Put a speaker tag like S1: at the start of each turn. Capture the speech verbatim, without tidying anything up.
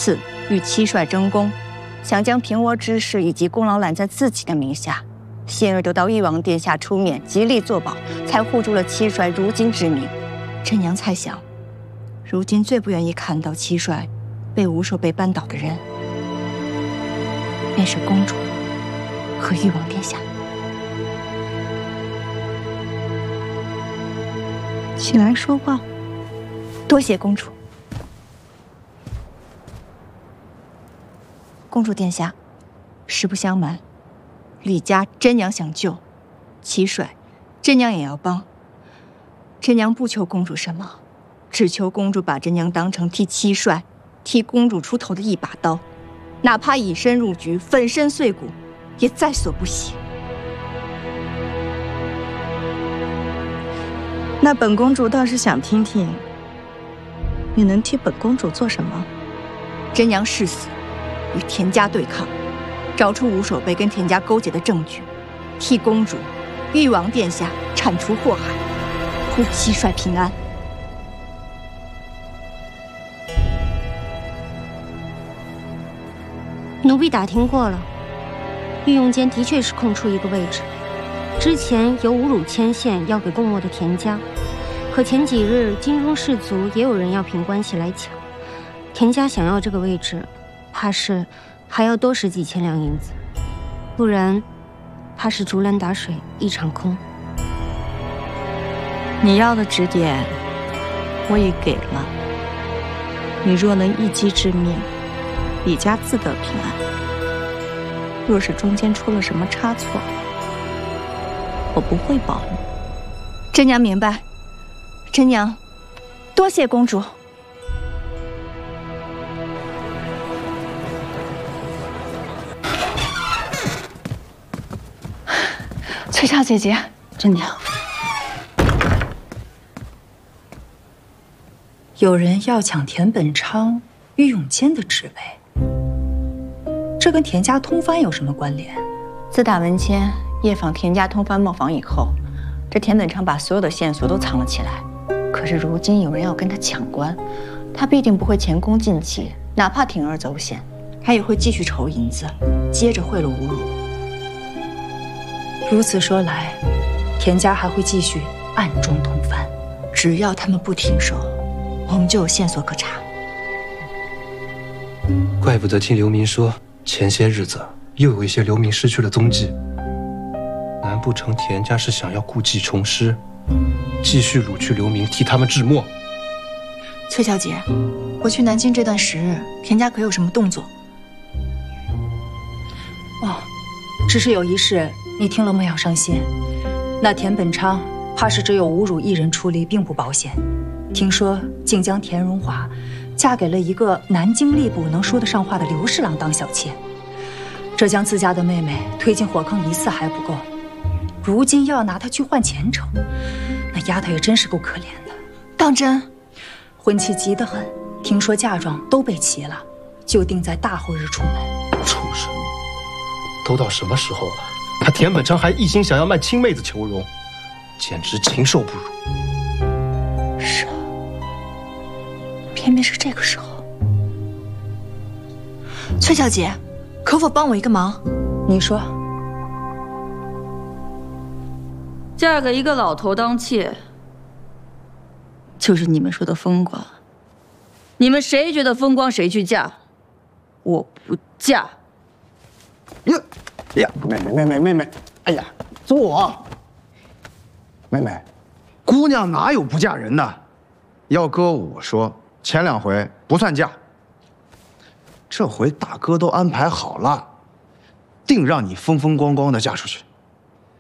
S1: 次与七帅争功，想将平倭之事以及功劳揽在自己的名下，幸而得到誉王殿下出面极力作保，才护住了七帅如今之名。朕娘猜想，如今最不愿意看到七帅被无首被扳倒的人，便是公主和誉王殿下。起来说话。多谢公主。公主殿下，实不相瞒，李家真娘想救，七帅，真娘也要帮。真娘不求公主什么，只求公主把真娘当成替七帅、替公主出头的一把刀，哪怕以身入局，粉身碎骨，也在所不惜。
S2: 那本公主倒是想听听，你能替本公主做什么？
S1: 真娘誓死与田家对抗，找出吴守备跟田家勾结的证据，替公主、誉王殿下铲除祸害，护七帅平安。
S3: 奴婢打听过了，御用间的确是空出一个位置。之前由吴汝牵线要给共墨的田家，可前几日京中士族也有人要凭关系来抢，田家想要这个位置，怕是还要多使几千两银子，不然怕是竹篮打水一场空。
S2: 你要的指点我已给了，你若能一击致命，李家自得平安；若是中间出了什么差错，我不会保你。
S1: 真娘明白，真娘多谢公主。翠霄姐姐，
S2: 真娘，有人要抢田本昌、郁永坚的职位，这跟田家通藩有什么关联？
S1: 自打文谦夜访田家通藩磨坊以后，这田本昌把所有的线索都藏了起来。可是如今有人要跟他抢官，他必定不会前功尽弃，哪怕铤而走险，他也会继续筹银子，接着贿赂吴汝。
S2: 如此说来，田家还会继续暗中通藩。
S1: 只要他们不停手，我们就有线索可查。
S4: 怪不得听流民说，前些日子又有一些流民失去了踪迹。难不成田家是想要故技重施，继续掳去流民，替他们治墨？
S1: 翠小姐，我去南京这段时日，田家可有什么动作？
S2: 哦，只是有一事，你听了莫要伤心。那田本昌怕是只有吴汝一人出力，并不保险。听说竟将田荣华嫁给了一个南京吏部能说得上话的刘侍郎当小妾，这将自家的妹妹推进火坑一次还不够，如今又要拿她去换前程，那丫头也真是够可怜的。
S1: 当真？
S2: 婚期急得很，听说嫁妆都备齐了，就定在大后日出门。
S4: 畜生！都到什么时候了，他田本昌还一心想要卖亲妹子求荣，简直禽兽不如。
S1: 是啊，偏偏是这个时候。崔小姐，可否帮我一个忙？
S2: 你说。
S5: 嫁给一个老头当妾，就是你们说的风光。你们谁觉得风光，谁去嫁，我不嫁。
S6: 呀呀，妹妹妹妹妹妹，哎呀，坐。妹妹，姑娘哪有不嫁人的？要搁我说，前两回不算嫁，这回大哥都安排好了，定让你风风光光的嫁出去。